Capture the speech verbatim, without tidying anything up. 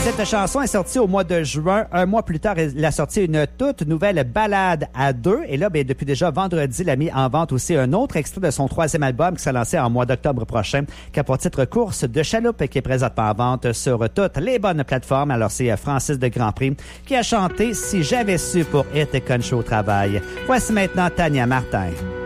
Cette chanson est sortie au mois de juin. Un mois plus tard, il a sorti une toute nouvelle balade à deux. Et là, bien, depuis déjà vendredi, il a mis en vente aussi un autre extrait de son troisième album qui s'est lancé en mois d'octobre prochain, qui a pour titre Course de chaloupe et qui est présentement en vente sur toutes les bonnes plateformes. Alors, c'est Francis de Grandpré qui a chanté « Si j'avais su » pour Hit Concho au travail. Voici maintenant Tania Martin.